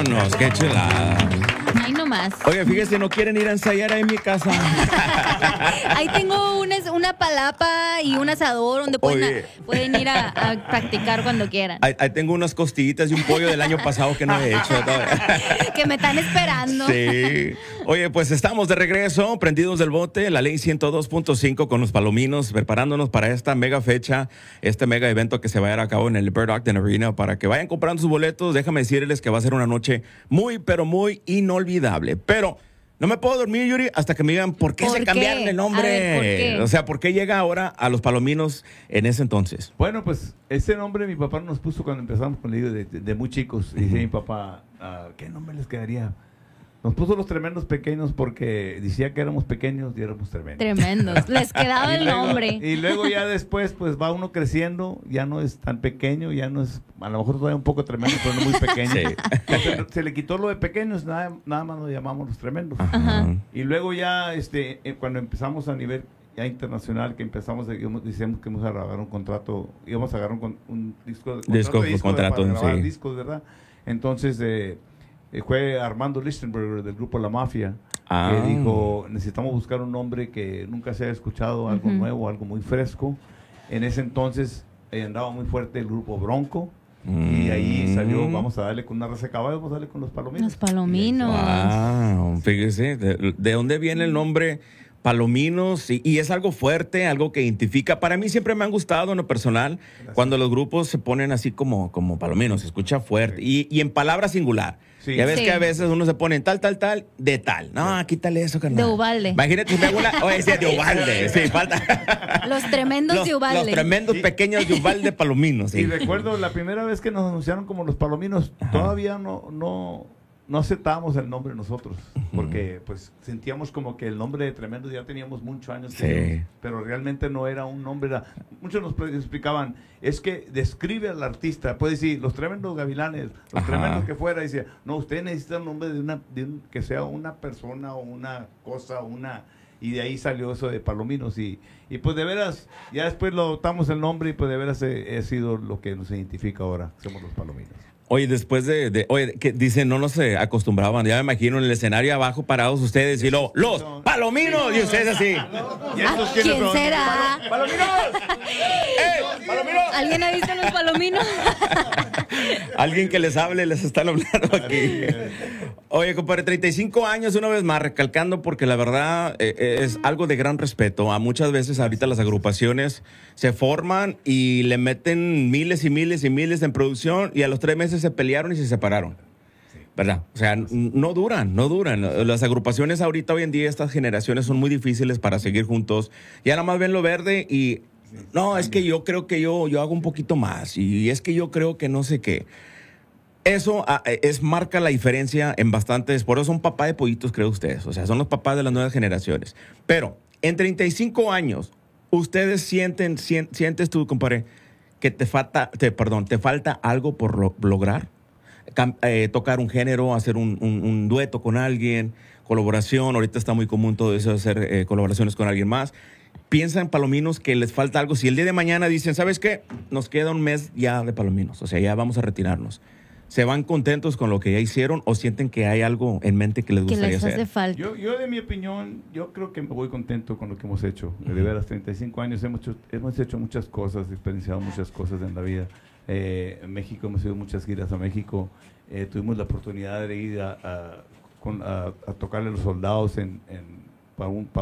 Vámonos, qué chulada. Ahí nomás. Oye, fíjese, ¿no quieren ir a ensayar ahí en mi casa? Ahí tengo una palapa y un asador donde pueden ir a practicar cuando quieran. Ahí tengo unas costillitas y un pollo del año pasado que no he hecho todavía. Que me están esperando. Sí. Oye, pues estamos de regreso, prendidos del bote, la ley 102.5 con los palominos, preparándonos para esta mega fecha, este mega evento que se va a llevar a cabo en el Bird Ogden Arena. Para que vayan comprando sus boletos, déjame decirles que va a ser una noche muy, pero muy inolvidable. Pero no me puedo dormir, Yuri, hasta que me digan por qué se cambiaron el nombre. A ver, ¿por qué? O sea, ¿por qué llega ahora a los palominos en ese entonces? Bueno, pues ese nombre mi papá nos puso cuando empezamos con el libro de muy chicos. Y dice mi papá, ¿qué nombre les quedaría? Nos puso los tremendos pequeños porque decía que éramos pequeños y éramos tremendos. Tremendos. Les quedaba el nombre. Y luego ya después, pues va uno creciendo, ya no es tan pequeño, ya no es, a lo mejor todavía un poco tremendo, pero no muy pequeño. Sí. Se le quitó lo de pequeños, nada más nos llamamos los tremendos. Ajá. Y luego ya, cuando empezamos a nivel ya internacional, que empezamos, decíamos que íbamos a grabar un contrato, íbamos a agarrar un disco contrato, para grabar sí. discos, ¿verdad? Entonces, fue Armando Lichtenberger del grupo La Mafia, que dijo, necesitamos buscar un nombre que nunca se haya escuchado, algo nuevo, algo muy fresco. En ese entonces andaba muy fuerte el grupo Bronco, y ahí salió, vamos a darle con una raza de caballos, vamos a darle con los palominos. Los palominos. Wow, fíjese, ¿de dónde viene el nombre Palominos? Y es algo fuerte, algo que identifica. Para mí siempre me han gustado en lo personal. Gracias. Cuando los grupos se ponen así como palominos, se escucha fuerte. Y en palabra singular. Sí. Ya ves Sí. que a veces uno se pone tal, de tal. No, quítale eso, carnal. De Ubalde. Imagínate si me hago una... Oye, sí, de Ubalde. Sí, falta... Los tremendos de Ubalde. Los tremendos pequeños de Ubalde Palominos. Sí. Y recuerdo la primera vez que nos anunciaron como los palominos, todavía no aceptábamos el nombre nosotros, porque pues sentíamos como que el nombre de Tremendos ya teníamos muchos años, Sí. pero realmente no era un nombre. Muchos nos explicaban, es que describe al artista, puede decir, los tremendos gavilanes, los tremendos que fuera, y decía, no, usted necesita un nombre que sea una persona o una cosa, y de ahí salió eso de Palominos, y pues de veras, ya después lo adoptamos el nombre, y pues de veras ha sido lo que nos identifica ahora, somos los Palominos. Oye, después oye, que dicen, no nos acostumbraban, ya me imagino en el escenario abajo parados ustedes y los palominos, y ustedes así. ¿Quién será? ¡Palominos! ¡Palominos! ¿Alguien ha visto los palominos? Alguien que les hable, les están hablando aquí. Oye, compadre, 35 años, una vez más, recalcando, porque la verdad es algo de gran respeto. A muchas veces ahorita las agrupaciones se forman y le meten miles y miles y miles en producción, y a los 3 meses se pelearon y se separaron. ¿Verdad? O sea, no duran. Las agrupaciones ahorita, hoy en día, estas generaciones son muy difíciles para seguir juntos. Ya nada más ven lo verde y... No, es que yo creo que yo hago un poquito más, y es que yo creo que no sé qué. Eso marca la diferencia en bastantes. Por eso son papás de pollitos, creo ustedes. O sea, son los papás de las nuevas generaciones. Pero en 35 años, ustedes sientes tú, compadre, que te falta algo por lograr. Tocar un género, hacer un dueto con alguien, colaboración. Ahorita está muy común todo eso de hacer colaboraciones con alguien más. Piensan, Palominos, que les falta algo. Si el día de mañana dicen, ¿sabes qué? Nos queda un mes ya de Palominos. O sea, ya vamos a retirarnos. ¿Se van contentos con lo que ya hicieron o sienten que hay algo en mente que les gustaría les hace hacer? falta. Yo de mi opinión, yo creo que me voy contento con lo que hemos hecho. De veras, 35 años hemos hecho muchas cosas, experienciado muchas cosas en la vida. En México hemos ido muchas giras a México. Tuvimos la oportunidad de ir a tocarle a los soldados para